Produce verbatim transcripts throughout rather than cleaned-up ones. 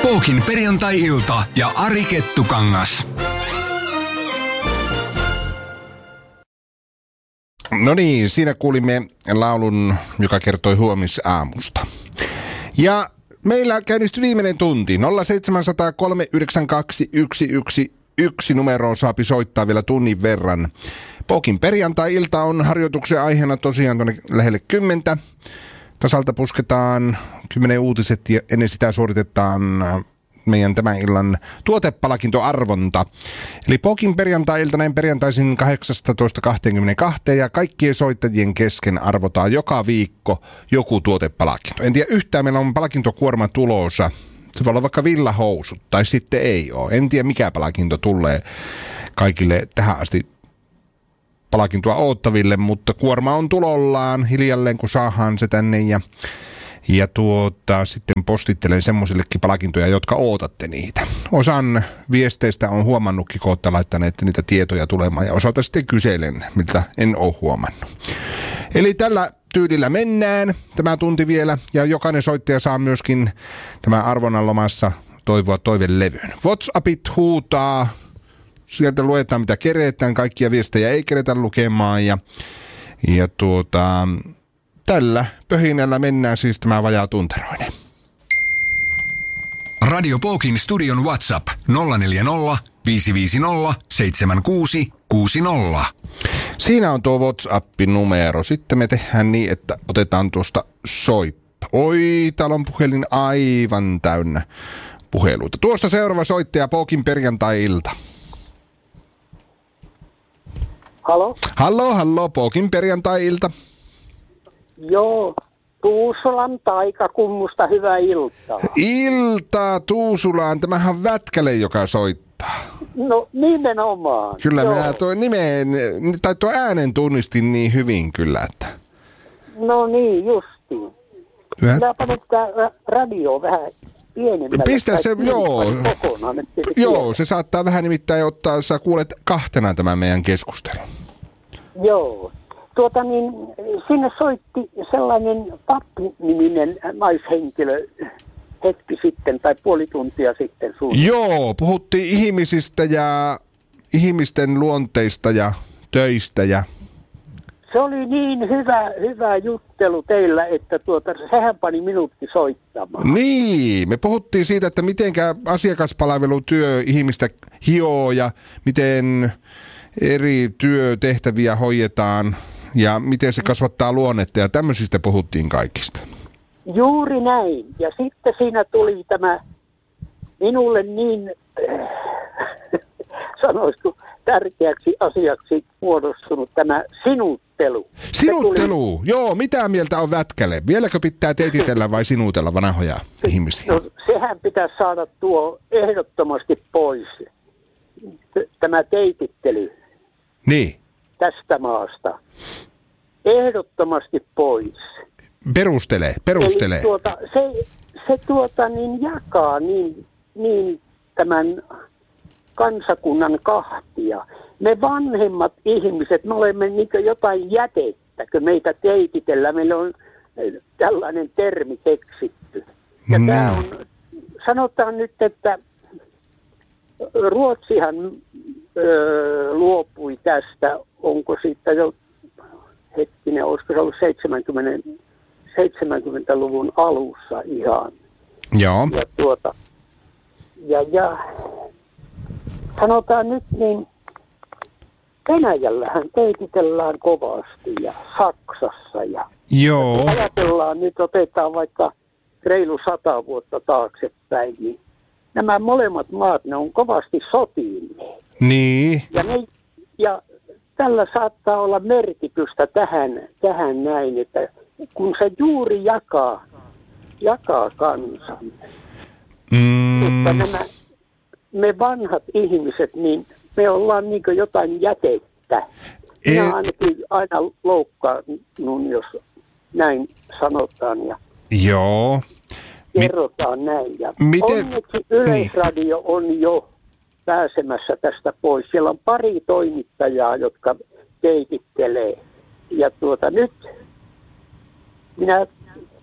Pookin perjantai-ilta ja Ari Kettukangas. No niin, siinä kuulimme laulun, joka kertoi huomisaamusta. Ja meillä käynnistyi viimeinen tunti. nolla seitsemän nolla nolla kolme yhdeksän kaksi yksi yksi yksi numeroon saapi soittaa vielä tunnin verran. Pookin perjantai-ilta on harjoituksen aiheena tosiaan tuonne lähelle kymmentä. Tasalta pusketaan kymmenen uutiset ja ennen sitä suoritetaan meidän tämän illan tuotepalkintoarvonta. Eli Pookin perjantai-ilta näin perjantaisin kahdeksastatoista kaksikymmentäkaksi ja kaikkien soittajien kesken arvotaan joka viikko joku tuotepalkinto. En tiedä yhtään, meillä on palkintokuorma tulossa. Se voi olla vaikka villahousut tai sitten ei ole. En tiedä mikä palkinto tulee kaikille tähän asti palkintoa oottaville, mutta kuorma on tulollaan hiljalleen, kun saadaan se tänne ja, ja tuota, sitten postittelen semmoisillekin palkintoja, jotka ootatte niitä. Osan viesteistä on huomannutkin, kun olette laittaneet niitä tietoja tulemaan ja osalta sitten kyselen, miltä en ole huomannut. Eli tällä tyylillä mennään tämä tunti vielä ja jokainen soittaja saa myöskin tämän arvonnan lomassa toivoa toivelevyn. WhatsAppit huutaa. Sieltä luetaan, mitä keretään. Kaikkia viestejä ei keretä lukemaan. Ja, ja tuota, tällä pöhinällä mennään siis tämä vajaa tunteroinen. Radio Pookin studion WhatsApp nolla neljä nolla viisi viisi nolla seitsemän kuusi kuusi nolla. Siinä on tuo WhatsApp-numero. Sitten me tehdään niin, että otetaan tuosta soitto. Oi, täällä on puhelin aivan täynnä puheluita. Tuosta seuraava soittaja Pookin perjantai-ilta. Halo? Hallo, hallo, Pookin perjantai-ilta. Joo, Tuusulan taikakummusta hyvää iltaa. Iltaa Tuusulaan, tämähän on Vätkäle, joka soittaa. No nimenomaan. Kyllä Joo. minä tuo nimeen, tai tuo äänen tunnistin niin hyvin kyllä, että... No niin, justiin. Hyvä. Minä panen sitä radio vähän pienemmälle. Pistä se, joo. Kokonaan, se joo, se saattaa vähän nimittäin ottaa, sä kuulet kahtena tämän meidän keskustelun. Joo. Tuota niin, sinne soitti sellainen Pappi-niminen naishenkilö hetki sitten tai puoli tuntia sitten suunnilleen. Joo, puhuttiin ihmisistä ja ihmisten luonteista ja töistä ja... Se oli niin hyvä, hyvä juttelu teillä, että tuota, sehän pani minutkin soittamaan. Niin, me puhuttiin siitä, että mitenkä asiakaspalvelutyö ihmistä hioo ja miten eri työtehtäviä hoidetaan ja miten se kasvattaa luonnetta ja tämmöisistä puhuttiin kaikista. Juuri näin. Ja sitten siinä tuli tämä minulle niin, äh, sanoisiko, tärkeäksi asiaksi muodostunut tämä sinuttelu. Sinuttelu? Tuli... Joo, mitä mieltä on Vätkäle? Vieläkö pitää teititellä vai sinutella vanhoja ihmisiä? No, sehän pitäisi saada tuo ehdottomasti pois, tämä teitittely. Niin. Tästä maasta. Ehdottomasti pois. Perustele, perustele. Eli tuota, se, se tuota niin jakaa niin, niin tämän kansakunnan kahtia. Me vanhemmat ihmiset, me olemme niin kuin jotain jätettä, kun meitä teititellään. Meillä on tällainen termi keksitty. Ja no. Tämä on, sanotaan nyt, että Ruotsihan öö, luopui tästä, onko siitä jo hetkinen, olisiko se ollut seitsemänkymmentäluvun alussa ihan. Joo. Ja tuota, ja, ja sanotaan nyt niin, Venäjällähän teititellään kovasti ja Saksassa ja joo. Ajatellaan nyt, otetaan vaikka reilu sata vuotta taaksepäin, niin nämä molemmat maat, ne on kovasti sotineet. Niin. Ja, ne, ja tällä saattaa olla merkitystä tähän, tähän näin, että kun se juuri jakaa, jakaa kansan, mm. että nämä, me vanhat ihmiset, niin me ollaan niin kuin jotain jätettä. Minä E- ainakin aina loukkaannut, jos näin sanotaan ja joo. kerrotaan näin. Ja Miten? onneksi Yleisradio niin. on jo pääsemässä tästä pois. Siellä on pari toimittajaa, jotka teitittelee. Ja tuota nyt minä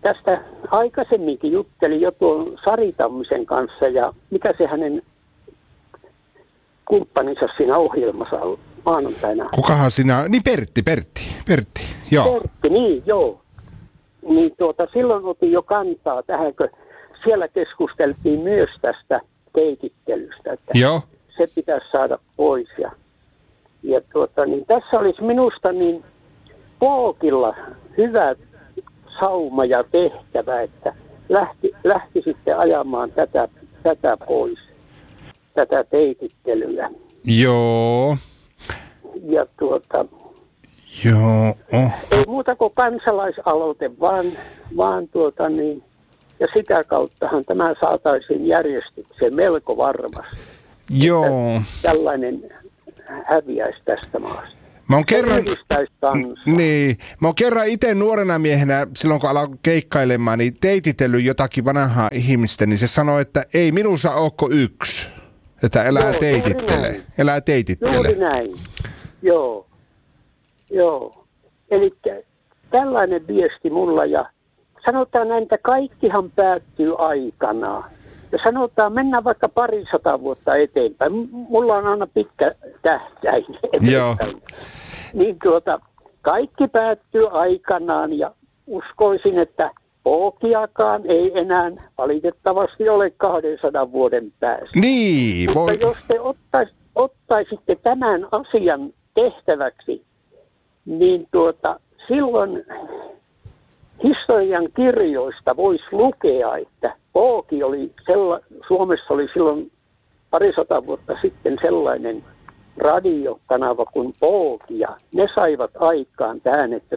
tästä aikaisemminkin juttelin jo tuon Sari Tammisen kanssa ja mikä se hänen kumppaninsa siinä ohjelmassa on maanantaina. Kukahan sinä? Niin Pertti, Pertti, Pertti, joo. Pertti, niin joo. Niin tuota, silloin otin jo kantaa tähän, kun siellä keskusteltiin myös tästä teitittelystä, että Joo. se pitäisi saada pois. Ja, ja tuota, niin tässä olisi minusta niin Pookilla hyvä sauma ja tehtävä, että lähti, lähti sitten ajamaan tätä, tätä pois, tätä teitittelyä. Joo. Ja tuota, Joo. Oh. ei muuta kuin kansalaisaloite, vaan, vaan tuota niin, ja sitä kauttahan tämä saataisiin järjestykseen melko varmasti. Joo. Tällainen häviäisi tästä maasta. Mä oon kerran, N- niin, mä oon kerran itse nuorena miehenä, silloin kun aloin keikkailemaan, niin teititellyt jotakin vanhaa ihmistä, niin se sanoi, että ei minussa ootko yksi. Että elää Joo, teitittele. Elää teitittele. Juuri näin. Joo. Joo. Eli tällainen viesti mulla ja sanotaan näin, että kaikkihan päättyy aikanaan. Ja sanotaan, mennään vaikka parisata vuotta eteenpäin. M- mulla on aina pitkä tähtäin. Joo. Niin tuota, kaikki päättyy aikanaan ja uskoisin, että Pookiakaan ei enää valitettavasti ole kahdensadan vuoden päästä. Niin. Mutta Voi... jos te ottais, ottaisitte tämän asian tehtäväksi, niin tuota, silloin historian kirjoista voisi lukea, että Pooki oli, sella, Suomessa oli silloin parisata vuotta sitten sellainen radiokanava kuin Pooki, ja ne saivat aikaan tähän, että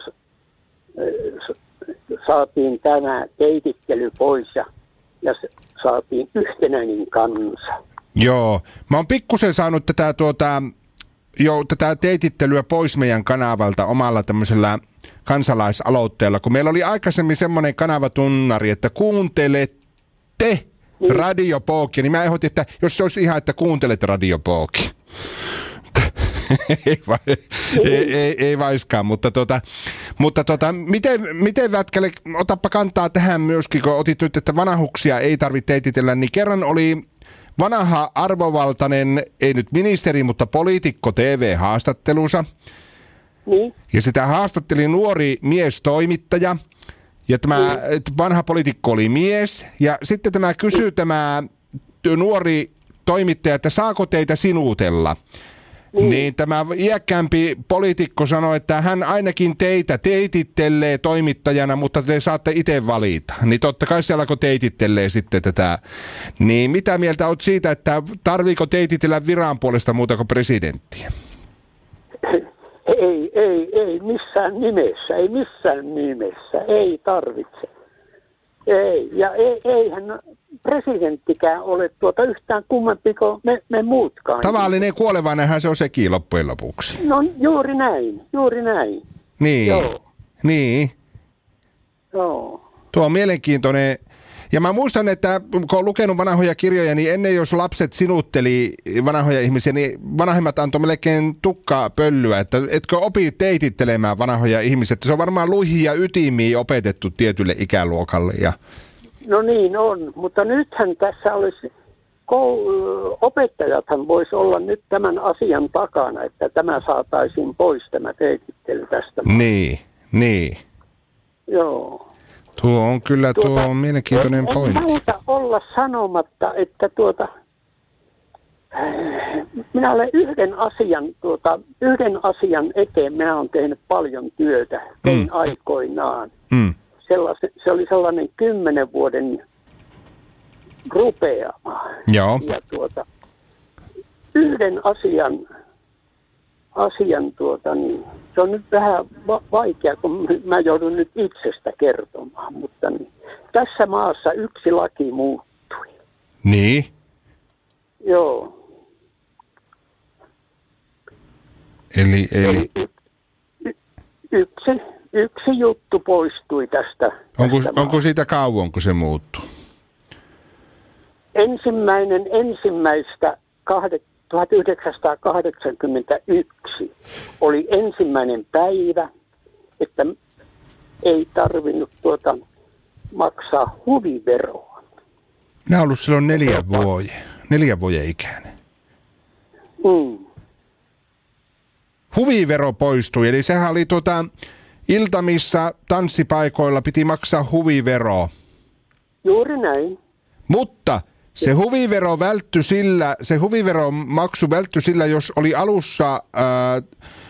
saatiin tämä teitittely pois ja, ja saatiin yhtenäinen kansa. Joo. Mä oon pikkusen saanut tätä, tuota, jo, tätä teitittelyä pois meidän kanavalta omalla tämmöisellä kansalaisaloitteella, kun meillä oli aikaisemmin semmoinen kanavatunnari, että kuuntelette niin. Radio Pookia, niin mä ehdotin, että jos se olisi ihan, että kuuntelet Radio Pookia. ei, vai, niin. ei, ei, ei vaiskaan, mutta, tota, mutta tota, miten, miten Vätkäle, otappa kantaa tähän myöskin, kun otit nyt, että vanhuksia ei tarvitse teititellä, niin kerran oli vanha arvovaltainen, ei nyt ministeri, mutta poliitikko T V-haastattelussa. Niin. Ja sitä haastatteli nuori miestoimittaja, ja tämä niin. vanha poliitikko oli mies, ja sitten tämä kysyi tämä nuori toimittaja, että saako teitä sinuutella. Niin. niin tämä iäkkäämpi poliitikko sanoi, että hän ainakin teitä teitittelee toimittajana, mutta te saatte itse valita. Niin totta kai se alkoi teitittelee sitten tätä. Niin mitä mieltä olet siitä, että tarviiko teititellä viran puolesta muuta kuin presidenttiä? Ei, ei, ei missään nimessä, ei missään nimessä, ei tarvitse. Ei, ja ei, eihän presidenttikään ole tuota yhtään kummempi kuin me, me muutkaan. Tavallinen kuolevainenhan se on sekin loppujen lopuksi. No juuri näin, juuri näin. Niin, Joo. niin. Joo. Tuo on mielenkiintoinen. Ja mä muistan, että kun olen lukenut vanhoja kirjoja, niin ennen jos lapset sinutteli vanhoja ihmisiä, niin vanhemmat antoi melkein tukkaa pöllyä, että etkö opi teitittelemään vanhoja ihmisiä. Se on varmaan luihin ja ytimiin opetettu tietylle ikäluokalle. Ja... No niin on, mutta nythän tässä olisi, koul- opettajathan voisi olla nyt tämän asian takana, että tämä saataisiin pois, tämä teitittely tästä. Niin, niin. Joo. Tuo on kyllä, tuo tuota, on mielenkiintoinen en, pointti. En malta olla sanomatta, että tuota, minä olen yhden asian, tuota, yhden asian eteen, minä olen tehnyt paljon työtä, tein mm. aikoinaan. Mm. Sellais, se oli sellainen kymmenen vuoden rupeama. Joo. Ja tuota, yhden asian, asian tuota, niin, se on nyt vähän va- vaikea, kun mä joudun nyt itsestä kertomaan, mutta niin, tässä maassa yksi laki muuttui. Niin? Joo. Eli, eli... Y- y- yksi, yksi juttu poistui tästä. Onko, tästä onko siitä kauan, kun se muuttuu? Ensimmäinen ensimmäistä kahde, tuhatyhdeksänsataakahdeksankymmentäyksi oli ensimmäinen päivä, että ei tarvinnut tuota maksaa huviveroa. Minä olen ollut silloin neljän vuoden, neljän vuoden ikäinen. Mm. Huvivero poistui, eli sehän oli tuota, ilta, missä tanssipaikoilla piti maksaa huvivero. Juuri näin. Mutta se huvivero välttyi sillä, se huviveron maksu välttyi sillä, jos oli alussa ää, ää,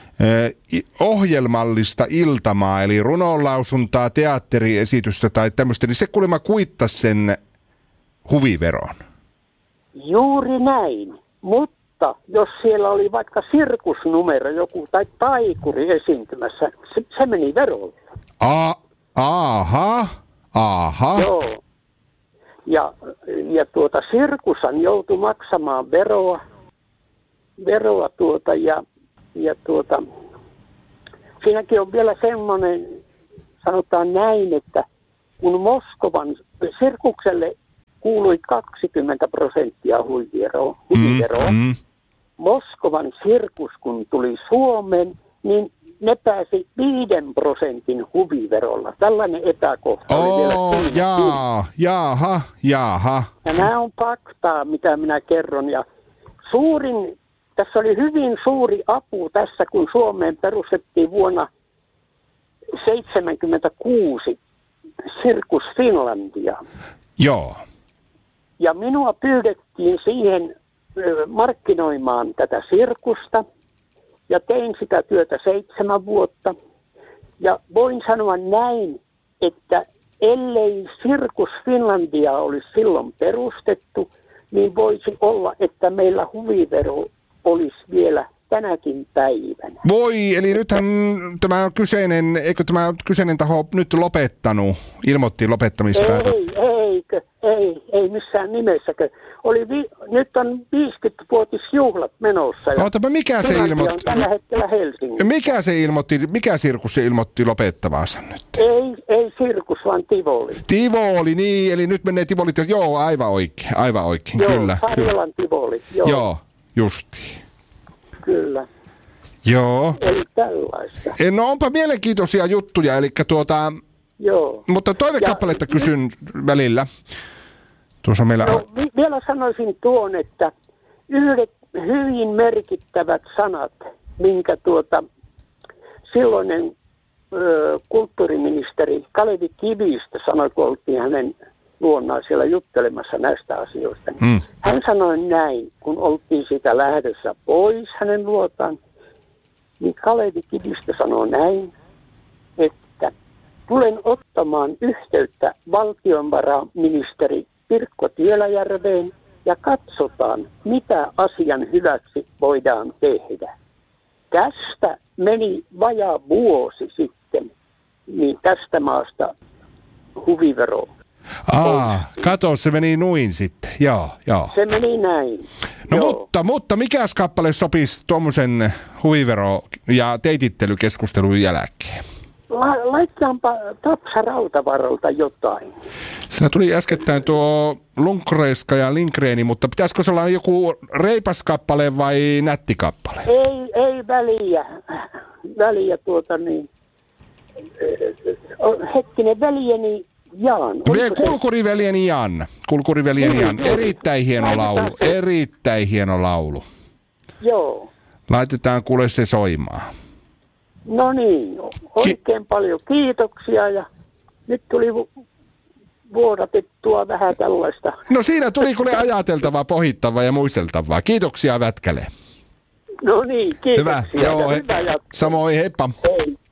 ohjelmallista iltamaa, eli runonlausuntaa, teatteriesitystä tai tämmöistä, niin se kuulemma kuittasi sen huviveron. Juuri näin. Mutta jos siellä oli vaikka sirkusnumero joku tai taikuri esiintymässä, se, se meni verolle. A, aha, aha. Joo. Ja, ja tuota, sirkusan joutui maksamaan veroa, veroa tuota, ja, ja tuota, siinäkin on vielä semmoinen, sanotaan näin, että kun Moskovan sirkukselle kuului kaksikymmentä prosenttia huviveroa, huviveroa. Mm, mm. Moskovan sirkus, kun tuli Suomeen, niin ne pääsi viiden prosentin huviverolla. Tällainen epäkohta oli vielä siinä. Jaa, jaaha, jaaha. Ja nämä on faktaa, mitä minä kerron. Ja suurin, tässä oli hyvin suuri apu tässä, kun Suomeen perustettiin vuonna seitsemänkymmentäkuusi Sirkus Finlandia. Joo. Ja minua pyydettiin siihen markkinoimaan tätä sirkusta. Ja tein sitä työtä seitsemän vuotta. Ja voin sanoa näin, että ellei Sirkus Finlandia olisi silloin perustettu, niin voisi olla, että meillä huvivero olisi vielä tänäkin päivänä. Voi, eli nythän tämä kyseinen, eikö tämä kyseinen taho nyt lopettanut, ilmoitti lopettamispäätös? Ei, eikö, ei, ei missään nimessäkö. Oli vi, nyt on viisikymmenvuotisjuhlat menossa. Ootapa, mikä se ilmoitti? On tällä hetkellä Helsingissä. Mikä se ilmoitti, mikä sirkus se ilmoitti lopettavansa nyt? Ei, ei sirkus, vaan Tivoli. Tivoli, niin, eli nyt menee Tivolit, joo, aivan oikein, aivan oikein, joo, kyllä. Karjalan Tivoli, joo. Joo, justiin. Kyllä. Joo. Eli tällaista. No onpa mielenkiintoisia juttuja, eli tuota, joo. Mutta toivekappaletta kysyn välillä. Tuossa meillä... No, vielä sanoisin tuon, että yhdet hyvin merkittävät sanat, minkä tuota silloinen ö, kulttuuriministeri Kalevi Kivistö sanoi, kun oltiin hänen luonnaan siellä juttelemassa näistä asioista. Mm. Hän sanoi näin, kun oltiin siitä lähdössä pois hänen luotaan, niin Kalevi Kivistö sanoi näin, että tulen ottamaan yhteyttä valtionvarainministeri Pirkko Tielajärveen ja katsotaan, mitä asian hyväksi voidaan tehdä. Tästä meni vajaa vuosi sitten, niin tästä maasta huvivero. Aa, kato, se meni noin sitten, joo, joo. Se meni näin. No joo. mutta, mutta mikäs kappale sopisi tuommoisen huvivero- ja teitittelykeskustelun jälkeen? La- laitetaanpa Tapsa Rautavaralta jotain. Siinä tuli äskettäin tuo Lunkreska ja Lindgreni, mutta pitäisikö se olla joku reipas kappale vai nätti kappale? Ei, ei väliä. Väliä tuota niin. Hetkinen, väljeni Jaan. Kulkuriveljeni Jan. Kulkuriveljeni Jan. Erittäin hieno laulu. Erittäin hieno laulu. Joo. Laitetaan kuule se soimaan. No niin, oikein Ki- paljon kiitoksia ja nyt tuli vuodatettua vähän tällaista. No siinä tuli kuule ajateltavaa, pohdittavaa ja muisteltavaa. Kiitoksia Vätkäle. No niin, kiitoksia. Hyvä, joo, he, hyvä samoin, heippa. Hei.